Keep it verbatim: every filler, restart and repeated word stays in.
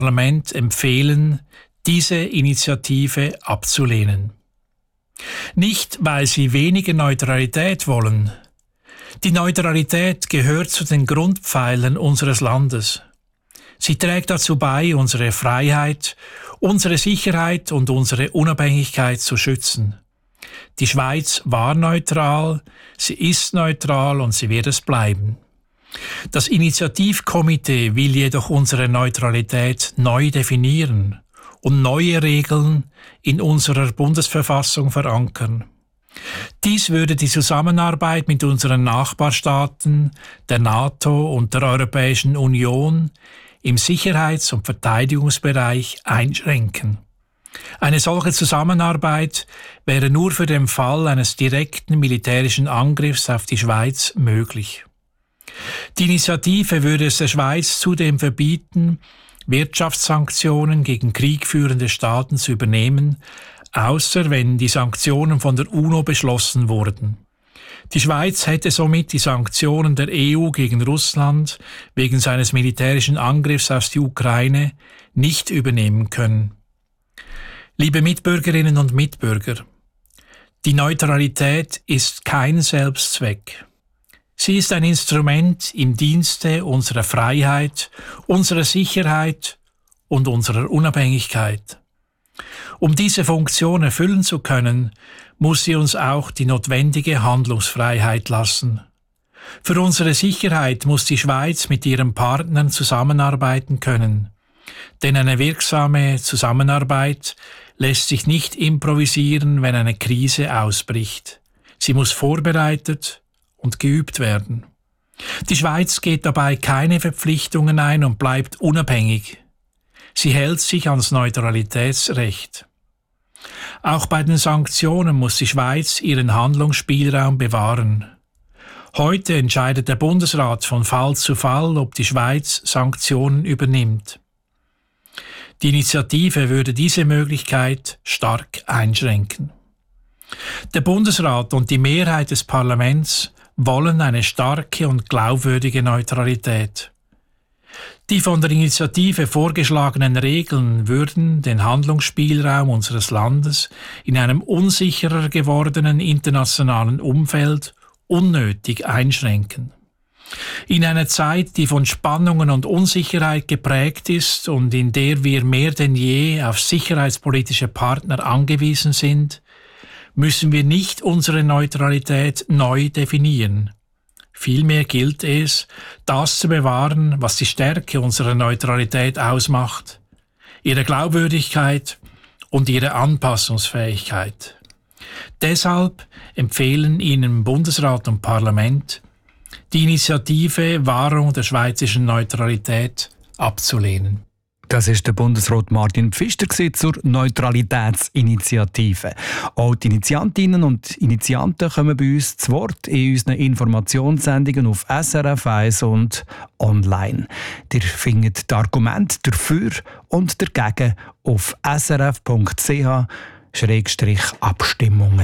Parlament empfehlen, diese Initiative abzulehnen. Nicht, weil sie weniger Neutralität wollen. Die Neutralität gehört zu den Grundpfeilern unseres Landes. Sie trägt dazu bei, unsere Freiheit, unsere Sicherheit und unsere Unabhängigkeit zu schützen. Die Schweiz war neutral, sie ist neutral und sie wird es bleiben. Das Initiativkomitee will jedoch unsere Neutralität neu definieren und neue Regeln in unserer Bundesverfassung verankern. Dies würde die Zusammenarbeit mit unseren Nachbarstaaten, der NATO und der Europäischen Union im Sicherheits- und Verteidigungsbereich einschränken. Eine solche Zusammenarbeit wäre nur für den Fall eines direkten militärischen Angriffs auf die Schweiz möglich. Die Initiative würde es der Schweiz zudem verbieten, Wirtschaftssanktionen gegen kriegführende Staaten zu übernehmen, außer wenn die Sanktionen von der UNO beschlossen wurden. Die Schweiz hätte somit die Sanktionen der E U gegen Russland wegen seines militärischen Angriffs auf die Ukraine nicht übernehmen können. Liebe Mitbürgerinnen und Mitbürger, die Neutralität ist kein Selbstzweck. Sie ist ein Instrument im Dienste unserer Freiheit, unserer Sicherheit und unserer Unabhängigkeit. Um diese Funktion erfüllen zu können, muss sie uns auch die notwendige Handlungsfreiheit lassen. Für unsere Sicherheit muss die Schweiz mit ihren Partnern zusammenarbeiten können. Denn eine wirksame Zusammenarbeit lässt sich nicht improvisieren, wenn eine Krise ausbricht. Sie muss vorbereitet und geübt werden. Die Schweiz geht dabei keine Verpflichtungen ein und bleibt unabhängig. Sie hält sich ans Neutralitätsrecht. Auch bei den Sanktionen muss die Schweiz ihren Handlungsspielraum bewahren. Heute entscheidet der Bundesrat von Fall zu Fall, ob die Schweiz Sanktionen übernimmt. Die Initiative würde diese Möglichkeit stark einschränken. Der Bundesrat und die Mehrheit des Parlaments wollen eine starke und glaubwürdige Neutralität. Die von der Initiative vorgeschlagenen Regeln würden den Handlungsspielraum unseres Landes in einem unsicherer gewordenen internationalen Umfeld unnötig einschränken. In einer Zeit, die von Spannungen und Unsicherheit geprägt ist und in der wir mehr denn je auf sicherheitspolitische Partner angewiesen sind, müssen wir nicht unsere Neutralität neu definieren. Vielmehr gilt es, das zu bewahren, was die Stärke unserer Neutralität ausmacht, ihre Glaubwürdigkeit und ihre Anpassungsfähigkeit. Deshalb empfehlen Ihnen Bundesrat und Parlament, die Initiative Wahrung der schweizerischen Neutralität abzulehnen. Das ist der Bundesrat Martin Pfister zur Neutralitätsinitiative. Auch die Initiantinnen und Initianten kommen bei uns zu Wort in unseren Informationssendungen auf S R F eins und online. Ihr findet die Argumente dafür und dagegen auf s r f punkt c h Abstimmungen.